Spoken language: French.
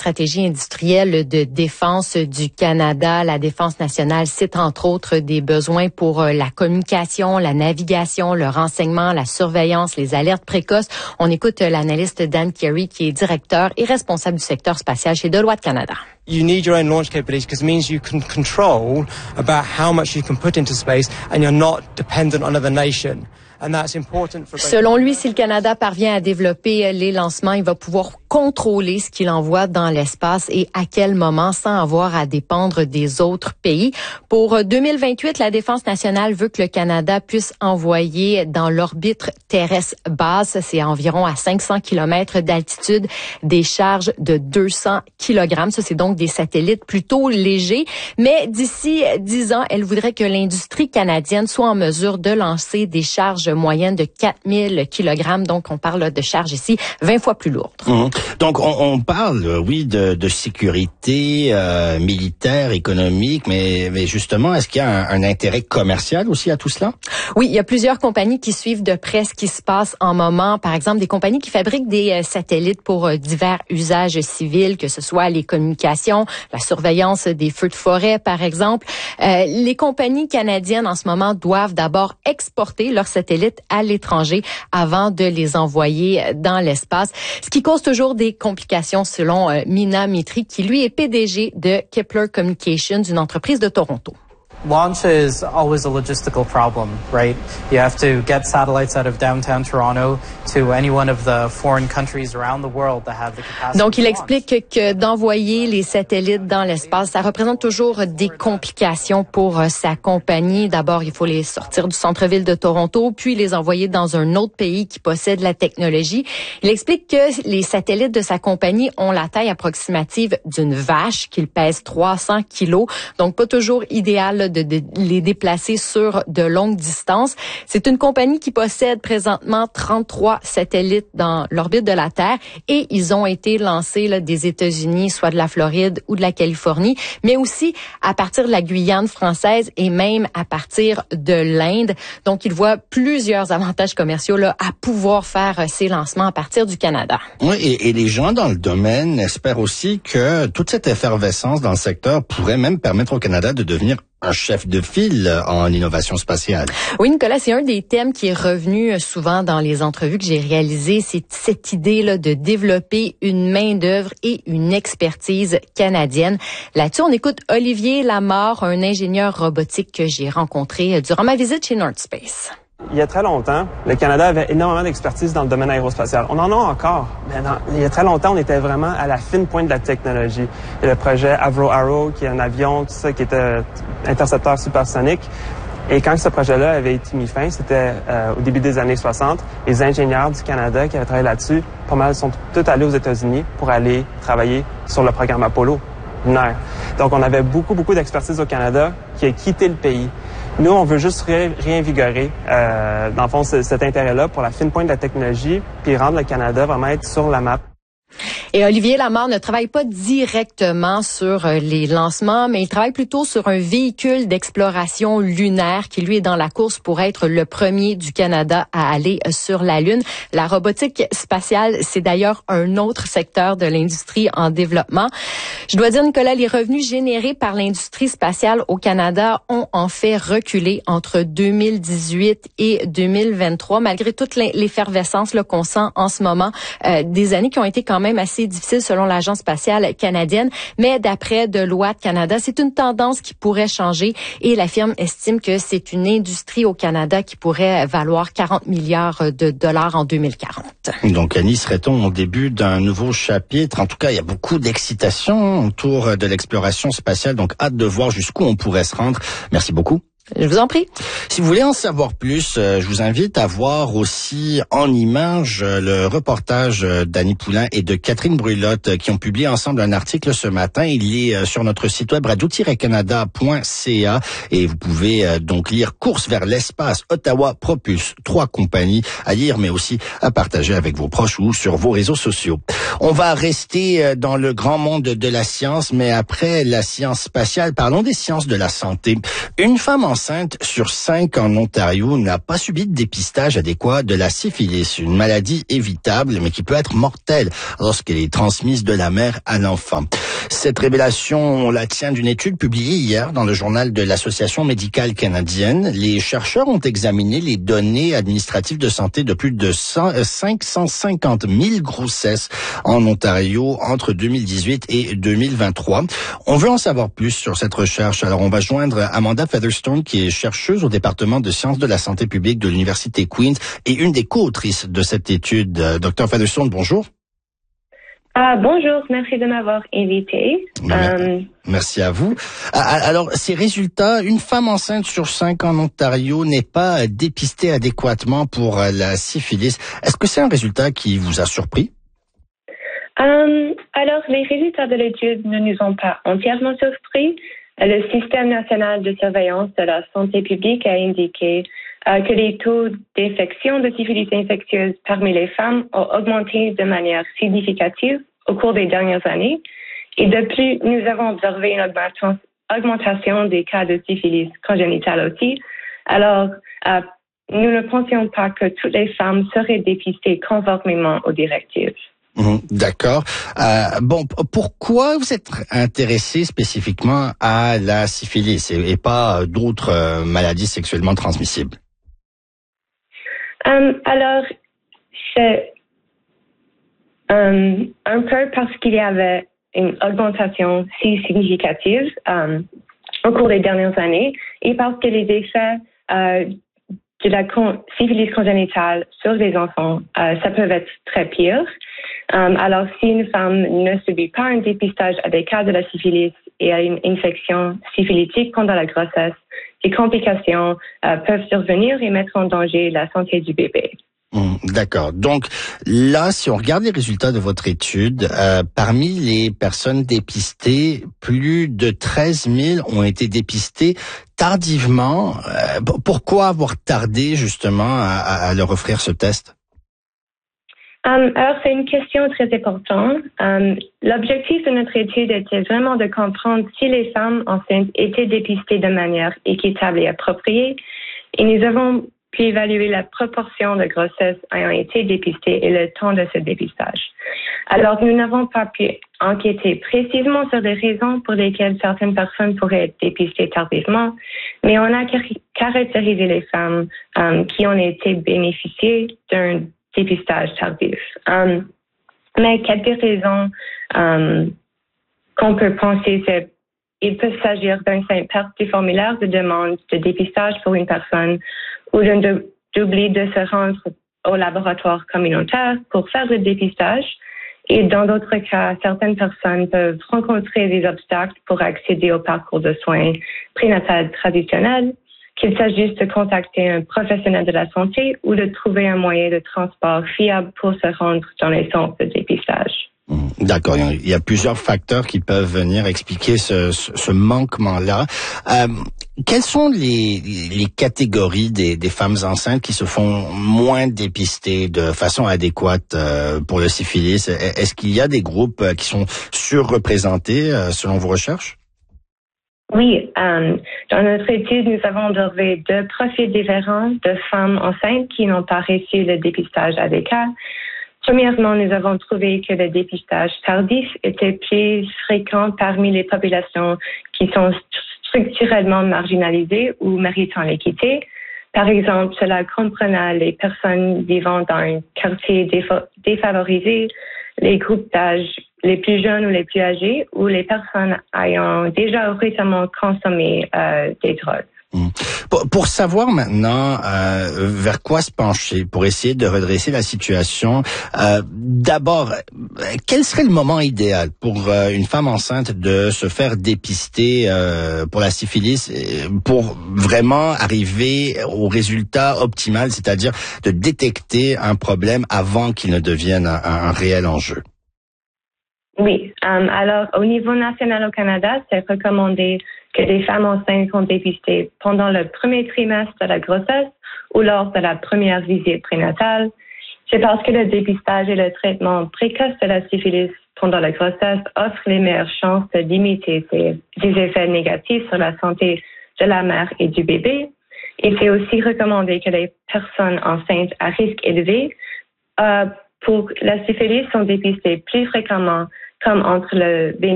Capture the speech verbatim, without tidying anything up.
stratégie industrielle de défense du Canada. La Défense nationale cite entre autres des besoins pour la communication, la navigation, le renseignement, la surveillance, les alertes précoces. On écoute l'analyste Dan Carey, qui est directeur et responsable du secteur spatial chez Deloitte Canada. You need your own launch capabilities because it means you can control about how much you can put into space and you're not dependent on another nation. Selon lui, si le Canada parvient à développer les lancements, il va pouvoir contrôler ce qu'il envoie dans l'espace et à quel moment sans avoir à dépendre des autres pays. Pour deux mille vingt-huit, la Défense nationale veut que le Canada puisse envoyer dans l'orbite terrestre basse, c'est environ à cinq cents kilomètres d'altitude, des charges de deux cents kilogrammes. Ça, c'est donc des satellites plutôt légers. Mais d'ici dix ans, elle voudrait que l'industrie canadienne soit en mesure de lancer des charges moyenne de quatre mille kilogrammes. Donc, on parle de charges ici vingt fois plus lourdes. Mmh. Donc, on, on parle, oui, de, de sécurité euh, militaire, économique, mais, mais justement, est-ce qu'il y a un, un intérêt commercial aussi à tout cela? Oui, il y a plusieurs compagnies qui suivent de près ce qui se passe en moment. Par exemple, des compagnies qui fabriquent des euh, satellites pour euh, divers usages civils, que ce soit les communications, la surveillance des feux de forêt, par exemple. Euh, les compagnies canadiennes, en ce moment, doivent d'abord exporter leurs satellites à l'étranger avant de les envoyer dans l'espace, ce qui cause toujours des complications selon euh, Mina Mitri, qui lui est P D G de Kepler Communications, une entreprise de Toronto. Launch is always a logistical problem, right? You have to get satellites out of downtown Toronto to any one of the foreign countries around the world that have the capacity. Donc, il explique que d'envoyer les satellites dans l'espace, ça représente toujours des complications pour euh, sa compagnie. D'abord, il faut les sortir du centre-ville de Toronto, puis les envoyer dans un autre pays qui possède la technologie. Il explique que les satellites de sa compagnie ont la taille approximative d'une vache, qu'ils pèsent trois cents kilos, donc pas toujours idéal de, de les déplacer sur de longues distances. C'est une compagnie qui possède présentement trente-trois satellites dans l'orbite de la Terre et ils ont été lancés là, des États-Unis, soit de la Floride ou de la Californie, mais aussi à partir de la Guyane française et même à partir de l'Inde. Donc, il voit plusieurs avantages commerciaux là, à pouvoir faire ces lancements à partir du Canada. Oui, et, et les gens dans le domaine espèrent aussi que toute cette effervescence dans le secteur pourrait même permettre au Canada de devenir un chef de file en innovation spatiale. Oui, Nicolas, c'est un des thèmes qui est revenu souvent dans les entrevues que j'ai réalisées. C'est cette idée-là de développer une main-d'œuvre et une expertise canadienne. Là-dessus, on écoute Olivier Lamarre, un ingénieur robotique que j'ai rencontré durant ma visite chez North Space. Il y a très longtemps, le Canada avait énormément d'expertise dans le domaine aérospatial. On en a encore, mais dans, il y a très longtemps, on était vraiment à la fine pointe de la technologie. Il y a le projet Avro Arrow, qui est un avion, tout ça, qui était intercepteur supersonique. Et quand ce projet-là avait été mis fin, c'était euh, au début des années soixante, les ingénieurs du Canada qui avaient travaillé là-dessus, pas mal, sont tous allés aux États-Unis pour aller travailler sur le programme Apollo lunaire. Donc, on avait beaucoup, beaucoup d'expertise au Canada qui a quitté le pays. Nous, on veut juste ré- réinvigorer, euh, dans le fond, c- cet intérêt-là pour la fine pointe de la technologie, puis rendre le Canada vraiment être sur la map. Et Olivier Lamarre ne travaille pas directement sur les lancements, mais il travaille plutôt sur un véhicule d'exploration lunaire qui, lui, est dans la course pour être le premier du Canada à aller sur la Lune. La robotique spatiale, c'est d'ailleurs un autre secteur de l'industrie en développement. Je dois dire, Nicolas, les revenus générés par l'industrie spatiale au Canada ont en fait reculé entre deux mille dix-huit et deux mille vingt-trois, malgré toute l'effervescence là, qu'on sent en ce moment, euh, des années qui ont été quand même assez difficiles selon l'Agence spatiale canadienne. Mais d'après Deloitte Canada, c'est une tendance qui pourrait changer et la firme estime que c'est une industrie au Canada qui pourrait valoir quarante milliards de dollars en deux mille quarante. Donc, Annie, serait-on au début d'un nouveau chapitre? En tout cas, il y a beaucoup d'excitation autour de l'exploration spatiale. Donc, hâte de voir jusqu'où on pourrait se rendre. Merci beaucoup. Je vous en prie. Si vous voulez en savoir plus, euh, je vous invite à voir aussi en images euh, le reportage euh, d'Annie Poulain et de Catherine Brulotte euh, qui ont publié ensemble un article ce matin. Il est euh, sur notre site web radio tiret canada point c a et vous pouvez euh, donc lire Course vers l'espace, Ottawa propulse trois compagnies à lire mais aussi à partager avec vos proches ou sur vos réseaux sociaux. On va rester euh, dans le grand monde de la science, mais après la science spatiale, parlons des sciences de la santé. Une femme en enceinte sur cinq en Ontario n'a pas subi de dépistage adéquat de la syphilis, une maladie évitable mais qui peut être mortelle lorsqu'elle est transmise de la mère à l'enfant. Cette révélation, on la tient d'une étude publiée hier dans le journal de l'Association médicale canadienne. Les chercheurs ont examiné les données administratives de santé de plus de cinq cent cinquante mille grossesses en Ontario entre deux mille dix-huit et deux mille vingt-trois. On veut en savoir plus sur cette recherche. Alors, on va joindre Amanda Featherstone, qui est chercheuse au département de sciences de la santé publique de l'Université Queen's et une des co-autrices de cette étude. Docteur Featherstone, bonjour. Ah, bonjour, merci de m'avoir invité. Euh, merci à vous. Alors, ces résultats, une femme enceinte sur cinq en Ontario n'est pas dépistée adéquatement pour la syphilis. Est-ce que c'est un résultat qui vous a surpris? Um, alors, les résultats de l'étude ne nous ont pas entièrement surpris. Le système national de surveillance de la santé publique a indiqué euh, que les taux d'infection de syphilis infectieuse parmi les femmes ont augmenté de manière significative au cours des dernières années. Et de plus, nous avons observé une augmentation des cas de syphilis congénitale aussi. Alors, euh, nous ne pensions pas que toutes les femmes seraient dépistées conformément aux directives. Mmh, d'accord. Euh, bon, pourquoi vous êtes intéressé spécifiquement à la syphilis et, et pas d'autres euh, maladies sexuellement transmissibles? Um, alors, c'est um, un peu parce qu'il y avait une augmentation si significative um, au cours des dernières années et parce que les effets euh, de la con- syphilis congénitale sur les enfants, euh, ça peut être très pire. Um, alors, si une femme ne subit pas un dépistage adéquat de la syphilis et a une infection syphilitique pendant la grossesse, des complications euh, peuvent survenir et mettre en danger la santé du bébé. Mmh, d'accord. Donc là, si on regarde les résultats de votre étude, euh, parmi les personnes dépistées, plus de treize mille ont été dépistées tardivement. Euh, pourquoi avoir tardé justement à, à leur offrir ce test? Um, alors, c'est une question très importante. Um, l'objectif de notre étude était vraiment de comprendre si les femmes enceintes étaient dépistées de manière équitable et appropriée. Et nous avons pu évaluer la proportion de grossesses ayant été dépistées et le temps de ce dépistage. Alors, nous n'avons pas pu enquêter précisément sur les raisons pour lesquelles certaines personnes pourraient être dépistées tardivement, mais on a caractérisé les femmes um, qui ont été bénéficiées d'un dépistage tardif. Um, mais quelques raisons um, qu'on peut penser, c'est il peut s'agir d'un simple perte du formulaire de demande de dépistage pour une personne ou d'un d'oubli de se rendre au laboratoire communautaire pour faire le dépistage. Et dans d'autres cas, certaines personnes peuvent rencontrer des obstacles pour accéder au parcours de soins prénatal traditionnel, qu'il s'agisse de contacter un professionnel de la santé ou de trouver un moyen de transport fiable pour se rendre dans les centres de dépistage. D'accord, il y a plusieurs facteurs qui peuvent venir expliquer ce, ce, ce manquement-là. Euh, quelles sont les, les catégories des, des femmes enceintes qui se font moins dépister de façon adéquate euh, pour le syphilis? Est-ce qu'il y a des groupes qui sont surreprésentés euh, selon vos recherches? Oui, um, dans notre étude, nous avons observé deux profils différents de femmes enceintes qui n'ont pas reçu le dépistage adéquat. Premièrement, nous avons trouvé que le dépistage tardif était plus fréquent parmi les populations qui sont structurellement marginalisées ou méritant l'équité. Par exemple, cela comprenait les personnes vivant dans un quartier défa- défavorisé, les groupes d'âge les plus jeunes ou les plus âgés, ou les personnes ayant déjà récemment consommé euh, des drogues. Mmh. Pour, pour savoir maintenant euh, vers quoi se pencher pour essayer de redresser la situation, euh, d'abord, quel serait le moment idéal pour euh, une femme enceinte de se faire dépister euh, pour la syphilis, pour vraiment arriver au résultat optimal, c'est-à-dire de détecter un problème avant qu'il ne devienne un, un réel enjeu? Oui. Um, alors, au niveau national au Canada, c'est recommandé que les femmes enceintes sont dépistées pendant le premier trimestre de la grossesse ou lors de la première visite prénatale. C'est parce que le dépistage et le traitement précoce de la syphilis pendant la grossesse offrent les meilleures chances de limiter ces, ces effets négatifs sur la santé de la mère et du bébé. Et c'est aussi recommandé que les personnes enceintes à risque élevé euh, pour la syphilis sont dépistées plus fréquemment, comme entre le